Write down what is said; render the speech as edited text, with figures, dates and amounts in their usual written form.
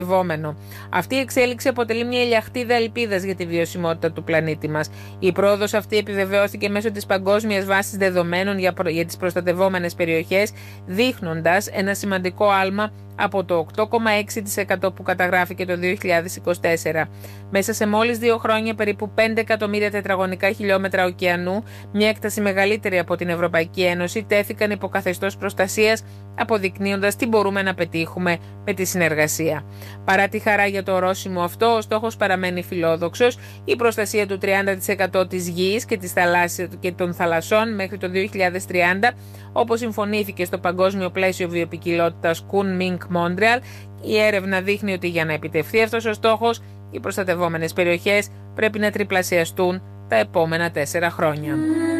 Αυτή η εξέλιξη αποτελεί μια ηλιαχτίδα ελπίδας για τη βιωσιμότητα του πλανήτη μας. Η πρόοδος αυτή επιβεβαιώθηκε μέσω της Παγκόσμιας Βάσης Δεδομένων για τις προστατευόμενες περιοχές, δείχνοντας ένα σημαντικό άλμα από το 8,6% που καταγράφηκε το 2024. Μέσα σε μόλις 2 χρόνια, περίπου 5 εκατομμύρια τετραγωνικά χιλιόμετρα ωκεανού, μια έκταση μεγαλύτερη από την Ευρωπαϊκή Ένωση, τέθηκαν υπό καθεστώς προστασίας, αποδεικνύοντας τι μπορούμε να πετύχουμε με τη συνεργασία. Παρά τη χαρά για το ορόσημο αυτό, ο στόχος παραμένει φιλόδοξος: η προστασία του 30% της γης και των θαλασσών μέχρι το 2030, όπως συμφωνήθηκε στο Παγκόσμιο Πλαίσιο Βιοποικιλότητας Kunming-Montreal. Η έρευνα δείχνει ότι για να επιτευχθεί αυτός ο στόχος, οι προστατευόμενες περιοχές πρέπει να τριπλασιαστούν τα επόμενα 4 χρόνια.